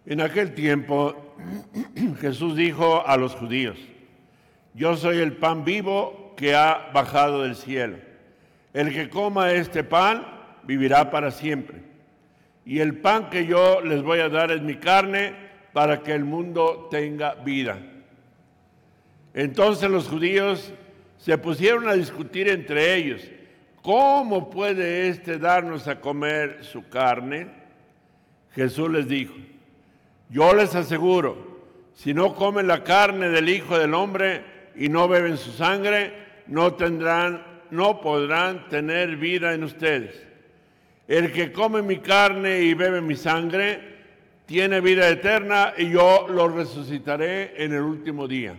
En aquel tiempo Jesús dijo a los judíos: Yo soy el pan vivo que ha bajado del cielo. El que coma este pan vivirá para siempre. Y el pan que yo les voy a dar es mi carne, para que el mundo tenga vida. Entonces los judíos se pusieron a discutir entre ellos: ¿cómo puede éste darnos a comer su carne? Jesús les dijo: Yo les aseguro, si no comen la carne del Hijo del Hombre y no beben su sangre, no podrán tener vida en ustedes. El que come mi carne y bebe mi sangre tiene vida eterna, y yo lo resucitaré en el último día.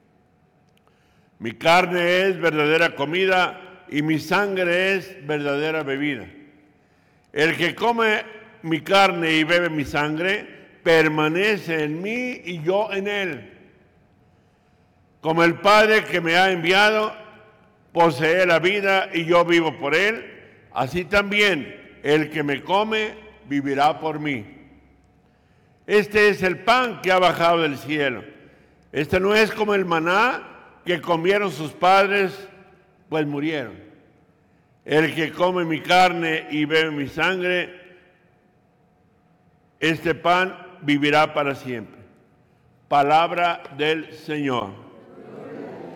Mi carne es verdadera comida y mi sangre es verdadera bebida. El que come mi carne y bebe mi sangre permanece en mí y yo en él. Como el Padre que me ha enviado posee la vida y yo vivo por él, así también el que me come vivirá por mí. Este es el pan que ha bajado del cielo. Este no es como el maná que comieron sus padres, pues murieron. El que come mi carne y bebe mi sangre, este pan vivirá para siempre. Palabra del Señor.